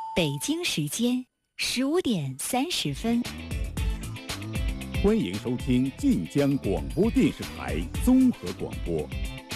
北京时间15:30。 欢迎收听晋江广播电视台综合广播